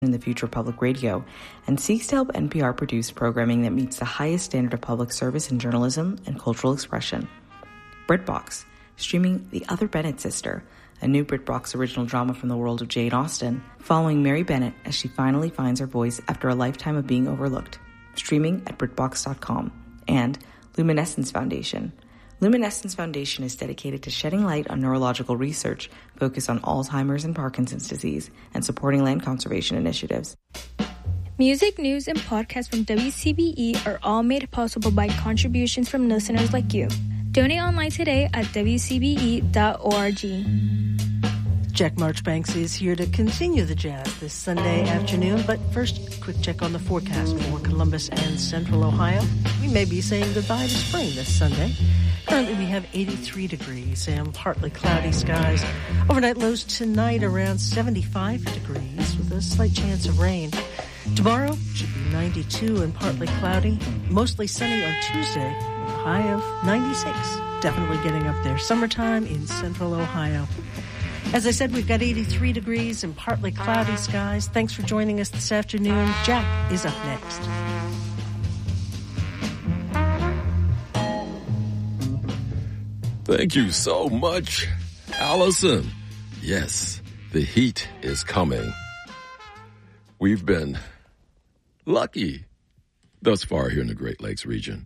in the future of public radio and seeks to help NPR produce programming that meets the highest standard of public service in journalism and cultural expression. BritBox, streaming The Other Bennett Sister, a new BritBox original drama from the world of Jane Austen, following Mary Bennett as she finally finds her voice after a lifetime of being overlooked, streaming at BritBox.com. And Luminescence Foundation. Luminescence Foundation is dedicated to shedding light on neurological research focused on Alzheimer's and Parkinson's disease and supporting land conservation initiatives. Music, news, and podcasts from WCBE are all made possible by contributions from listeners like you. Donate online today at WCBE.org. Jack Marchbanks is here to continue the jazz this Sunday afternoon, but first, quick check on the forecast for Columbus and Central Ohio. We may be saying goodbye to spring this Sunday. Currently, we have 83 degrees and partly cloudy skies. Overnight lows tonight around 75 degrees with a slight chance of rain. Tomorrow should be 92 and partly cloudy. Mostly sunny on Tuesday with a high of 96. Definitely getting up there. Summertime in Central Ohio. As I said, we've got 83 degrees and partly cloudy skies. Thanks for joining us this afternoon. Jack is up next. Thank you so much, Allison. Yes, the heat is coming. We've been lucky thus far here in the Great Lakes region,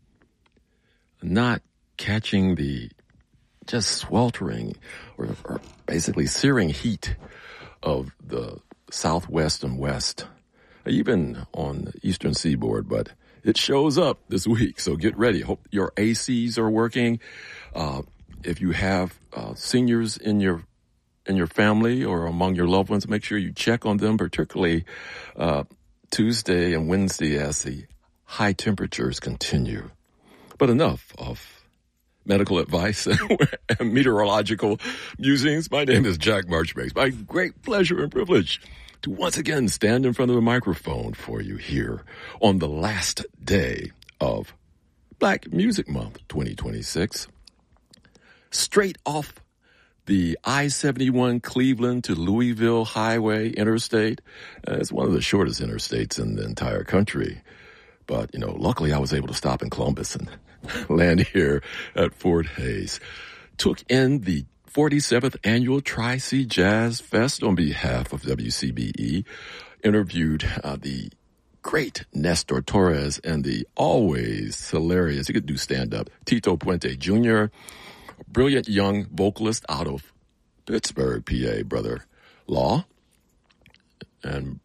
not catching the just sweltering or basically searing heat of the southwest and west, even on the eastern seaboard, but it shows up this week, so get ready. Hope your ACs are working. If you have seniors in your family or among your loved ones, make sure you check on them, particularly Tuesday and Wednesday as the high temperatures continue. But enough of medical advice and meteorological musings. My name is Jack Marchbanks. My great pleasure and privilege to once again stand in front of the microphone for you here on the last day of Black Music Month 2026. Straight off the I-71 Cleveland to Louisville Highway Interstate. It's one of the shortest interstates in the entire country. But, luckily I was able to stop in Columbus and land here at Fort Hays. Took in the 47th Annual Tri-C Jazz Fest on behalf of WCBE. Interviewed the great Nestor Torres and the always hilarious, he could do stand-up, Tito Puente Jr., a brilliant young vocalist out of Pittsburgh, PA, Brother Law. And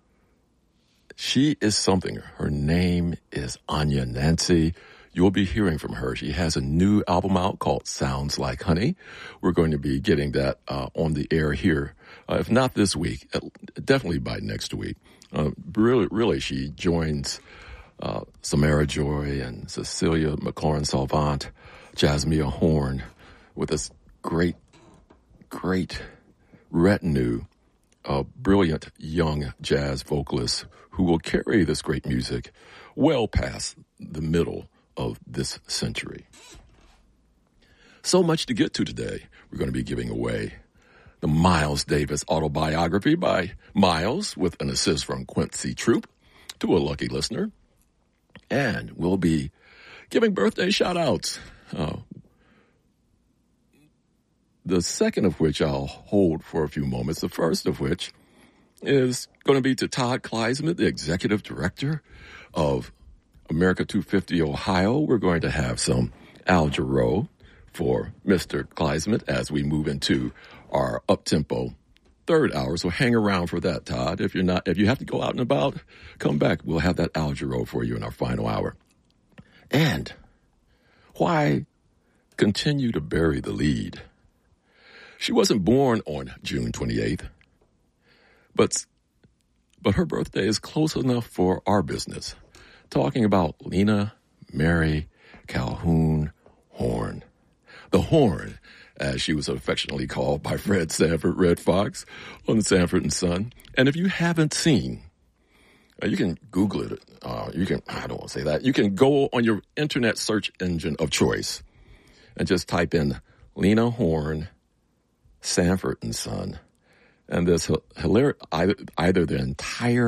she is something. Her name is Anya Nancy. You'll be hearing from her. She has a new album out called Sounds Like Honey. We're going to be getting that on the air here. If not this week, definitely by next week. Really, she joins Samara Joy and Cecilia McLaurin-Salvant, Jasmia Horn, with this great retinue of brilliant young jazz vocalists who will carry this great music well past the middle of this century. So much to get to today. We're going to be giving away the Miles Davis autobiography by Miles with an assist from Quincy Troop to a lucky listener. And we'll be giving birthday shout-outs. The second of which I'll hold for a few moments. The first of which is going to be to Todd Kleisman, the executive director of America 250 Ohio. We're going to have some Al Jarreau for Mr. Kleisman as we move into our up-tempo third hour. So hang around for that, Todd. If you have to go out and about, come back. We'll have that Al Jarreau for you in our final hour. And why continue to bury the lead? She wasn't born on June 28th, but her birthday is close enough for our business. Talking about Lena Mary Calhoun Horn. The Horn, as she was affectionately called by Fred Sanford Red Fox on Sanford and Son. And if you haven't seen, you can Google it. I don't want to say that. You can go on your internet search engine of choice and just type in Lena Horne, Sanford and Son, And this either the entire